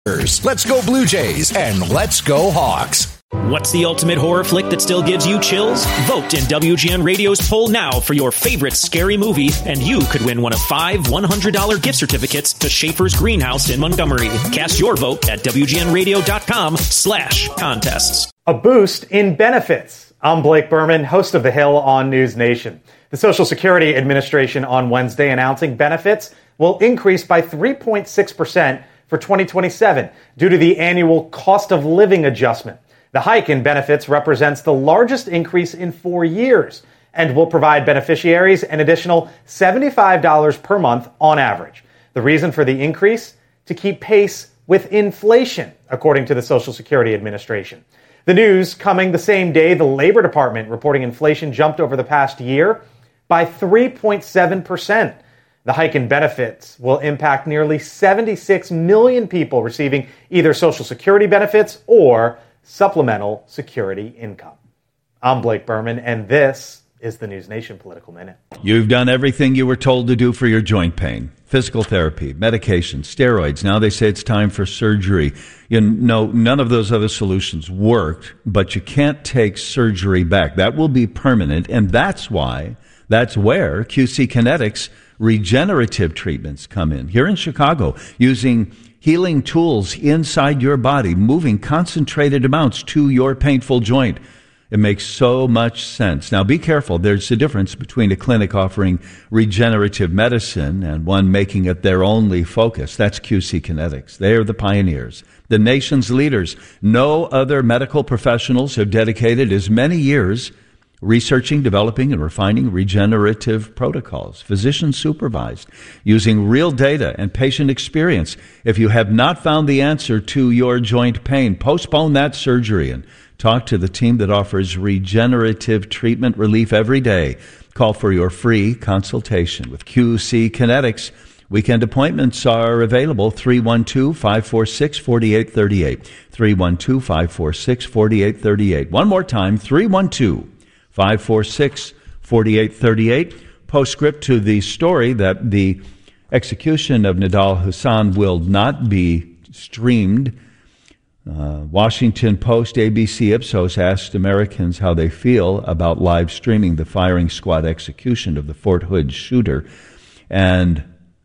Let's go Blue Jays and let's go Hawks. What's the ultimate horror flick that still gives you chills? Vote in WGN Radio's poll now for your favorite scary movie, and you could win one of 5 $100 gift certificates to Schaefer's Greenhouse in Montgomery. Cast your vote at WGNradio.com/contests. A boost in benefits. I'm Blake Berman, host of The Hill on News Nation. The Social Security Administration on Wednesday announcing benefits will increase by 3.6% for 2027 due to the annual cost of living adjustment. The hike in benefits represents the largest increase in 4 years and will provide beneficiaries an additional $75 per month on average. The reason for the increase? To keep pace with inflation, according to the Social Security Administration. The news coming the same day the Labor Department reporting inflation jumped over the past year by 3.7%. The hike in benefits will impact nearly 76 million people receiving either Social Security benefits or supplemental security income. I'm Blake Berman, and this is the News Nation Political Minute. You've done everything you were told to do for your joint pain. Physical therapy, medication, steroids. Now they say it's time for surgery. You know, none of those other solutions worked, but you can't take surgery back. That will be permanent, and that's where QC Kinetics regenerative treatments come in. Here in Chicago, using healing tools inside your body, moving concentrated amounts to your painful joint. It makes so much sense. Now, be careful. There's a difference between a clinic offering regenerative medicine and one making it their only focus. That's QC Kinetics. They are the pioneers, the nation's leaders. No other medical professionals have dedicated as many years researching, developing, and refining regenerative protocols, physician supervised, using real data and patient experience. If you have not found the answer to your joint pain, postpone that surgery and talk to the team that offers regenerative treatment relief every day. Call for your free consultation with QC Kinetics. Weekend appointments are available, 312-546-4838, 312-546-4838. One more time, 312-546-4838. Postscript to the story that the execution of Nidal Hasan will not be streamed. Washington Post, ABC, Ipsos asked Americans how they feel about live streaming the firing squad execution of the Fort Hood shooter. And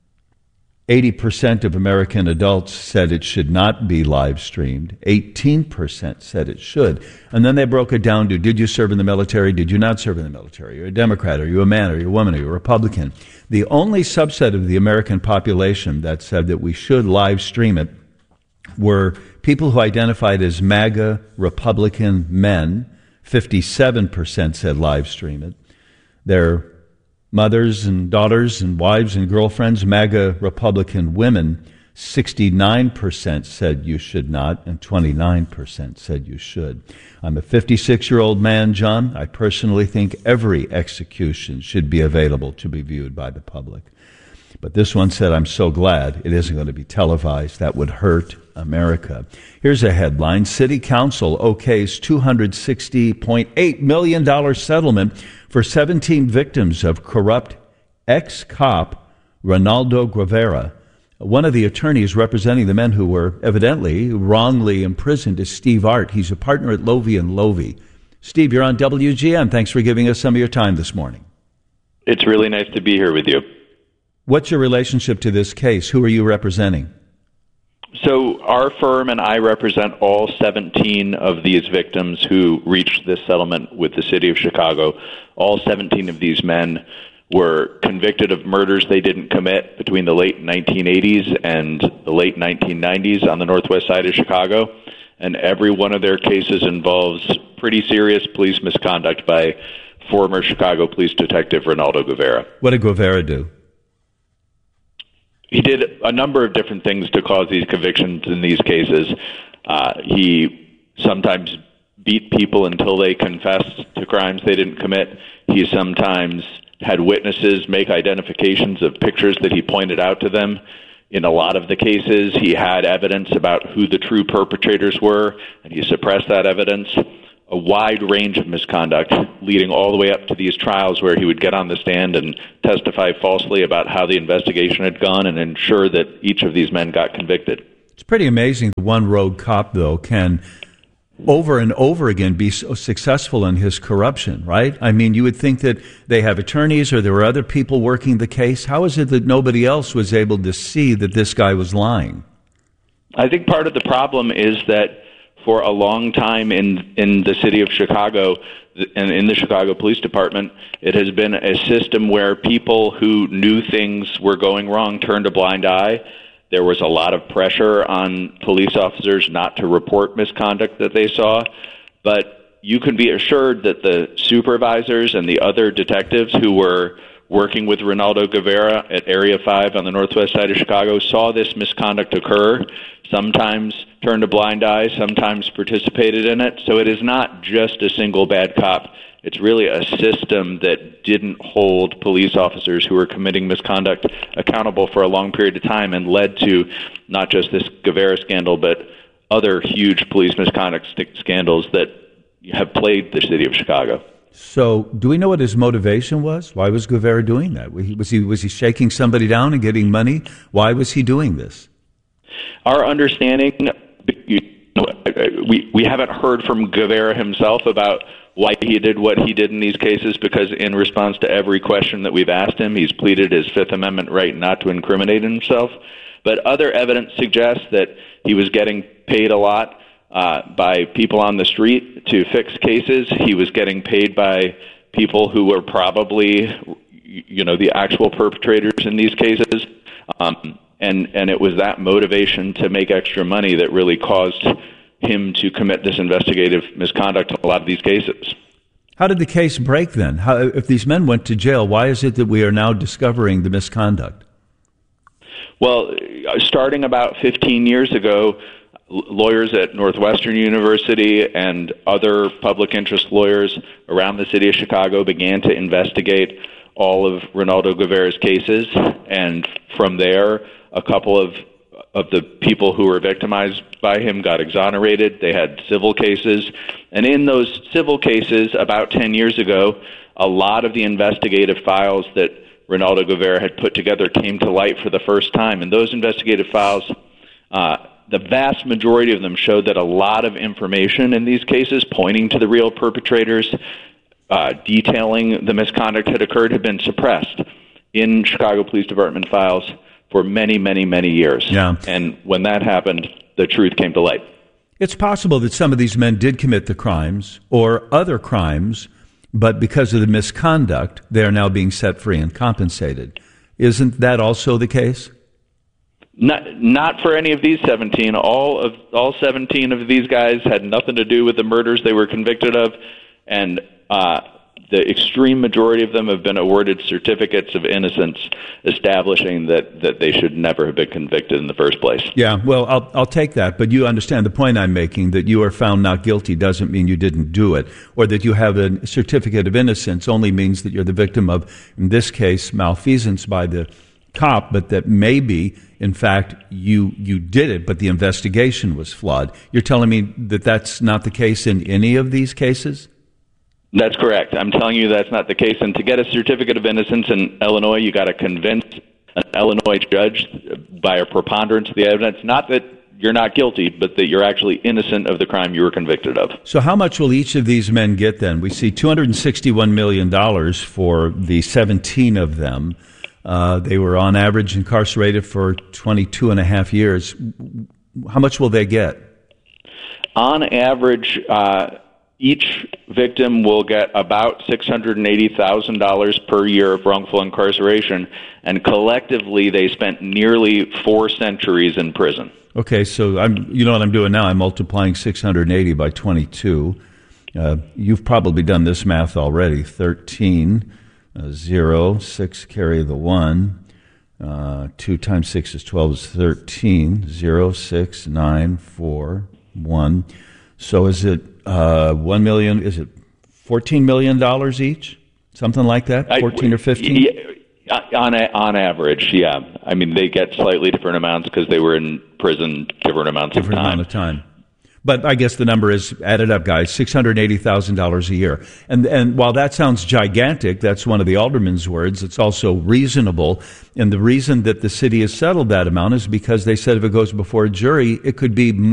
80% of American adults said it should not be live streamed. 18% said it should. And then they broke it down to, did you serve in the military? Did you not serve in the military? Are you a Democrat? Are you a man? Are you a woman? Are you a Republican? The only subset of the American population that said that we should live stream it were people who identified as MAGA Republican men. 57% said live stream it. Their mothers and daughters and wives and girlfriends, MAGA Republican women, 69% said you should not, and 29% said you should. I'm a 56-year-old man, John. I personally think every execution should be available to be viewed by the public. But this one said, I'm so glad it isn't going to be televised. That would hurt America. Here's a headline. City Council okays $260.8 million settlement for 17 victims of corrupt ex-cop Ronaldo Guevara. One of the attorneys representing the men who were evidently wrongly imprisoned is Steve Art. He's a partner at Lovey & Lovey. Steve, you're on WGN. Thanks for giving us some of your time this morning. It's really nice to be here with you. What's your relationship to this case? Who are you representing? So our firm and I represent all 17 of these victims who reached this settlement with the city of Chicago. All 17 of these men were convicted of murders they didn't commit between the late 1980s and the late 1990s on the northwest side of Chicago. And every one of their cases involves pretty serious police misconduct by former Chicago police detective Ronaldo Guevara. What did Guevara do? He did a number of different things to cause these convictions in these cases. He sometimes beat people until they confessed to crimes they didn't commit. He sometimes had witnesses make identifications of pictures that he pointed out to them. In a lot of the cases, he had evidence about who the true perpetrators were, and he suppressed that evidence. A wide range of misconduct leading all the way up to these trials where he would get on the stand and testify falsely about how the investigation had gone and ensure that each of these men got convicted. It's pretty amazing that one rogue cop, though, can over and over again be so successful in his corruption, right? I mean, you would think that they have attorneys or there were other people working the case. How is it that nobody else was able to see that this guy was lying? I think part of the problem is that for a long time in the city of Chicago and in the Chicago Police Department, it has been a system where people who knew things were going wrong turned a blind eye. There was a lot of pressure on police officers not to report misconduct that they saw, but you can be assured that the supervisors and the other detectives who were working with Ronaldo Guevara at Area 5 on the northwest side of Chicago saw this misconduct occur, sometimes turned a blind eye, sometimes participated in it. So it is not just a single bad cop. It's really a system that didn't hold police officers who were committing misconduct accountable for a long period of time and led to not just this Guevara scandal, but other huge police misconduct scandals that have plagued the city of Chicago. So do we know what his motivation was? Why was Guevara doing that? Was he shaking somebody down and getting money? Why was he doing this? Our understanding, we haven't heard from Guevara himself about why he did what he did in these cases, because in response to every question that we've asked him, he's pleaded his Fifth Amendment right not to incriminate himself. But other evidence suggests that he was getting paid a lot by people on the street to fix cases. He was getting paid by people who were probably, the actual perpetrators in these cases. And it was that motivation to make extra money that really caused him to commit this investigative misconduct in a lot of these cases. How did the case break then? If these men went to jail, why is it that we are now discovering the misconduct? Well, starting about 15 years ago, lawyers at Northwestern University and other public interest lawyers around the city of Chicago began to investigate all of Ronaldo Guevara's cases, and from there, a couple of the people who were victimized by him got exonerated. They had civil cases, and in those civil cases, about 10 years ago, a lot of the investigative files that Ronaldo Guevara had put together came to light for the first time, and those investigative files, the vast majority of them showed that a lot of information in these cases pointing to the real perpetrators, detailing the misconduct had occurred, had been suppressed in Chicago Police Department files for many, many, many years. Yeah. And when that happened, the truth came to light. It's possible that some of these men did commit the crimes or other crimes, but because of the misconduct, they are now being set free and compensated. Isn't that also the case? Not for any of these 17. All 17 of these guys had nothing to do with the murders they were convicted of, and the extreme majority of them have been awarded certificates of innocence establishing that they should never have been convicted in the first place. Yeah, well, I'll take that, but you understand the point I'm making, that you are found not guilty doesn't mean you didn't do it, or that you have a certificate of innocence only means that you're the victim of, in this case, malfeasance by the cop, but that maybe, in fact, you did it, but the investigation was flawed. You're telling me that that's not the case in any of these cases? That's correct. I'm telling you that's not the case. And to get a certificate of innocence in Illinois, you got to convince an Illinois judge by a preponderance of the evidence, not that you're not guilty, but that you're actually innocent of the crime you were convicted of. So how much will each of these men get then? We see $261 million for the 17 of them. They were on average incarcerated for 22 and a half years. How much will they get? On average, each victim will get about $680,000 per year of wrongful incarceration, and collectively they spent nearly 4 centuries in prison. Okay, so you know what I'm doing now? I'm multiplying 680 by 22. You've probably done this math already. 13, 0, 6 carry the 1. 2 times 6 is 12 is 13. 0, 6, 9, 4, 1. So is it 1 million? Is it $14 million each? Something like that? 14 or 15? On average, yeah. I mean, they get slightly different amounts because they were in prison different amounts of time. Different amount of time. But I guess the number is, added up, guys, $680,000 a year. And while that sounds gigantic, that's one of the alderman's words, it's also reasonable. And the reason that the city has settled that amount is because they said if it goes before a jury, it could be